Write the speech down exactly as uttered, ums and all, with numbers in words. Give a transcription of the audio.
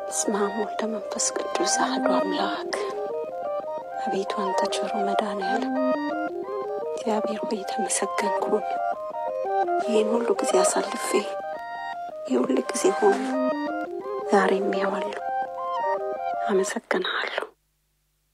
በስመ አብ ወወልድ ወመንፈስ ቅዱስ አሐዱ አምላክ። አቤቱ አንተ ቸሩ መድኃኒዓለም እግዚአብሔር ሆይ ተመሰገንክ። ይህን ሁሉ ጊዜ አሳልፌ ይህ ሁሉ ጊዜ ሆኖ ዛሬም ያዋለሁ አመሰግናለሁ።